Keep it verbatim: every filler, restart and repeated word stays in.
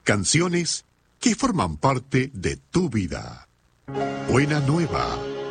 Canciones que forman parte de tu vida. Buena Nueva.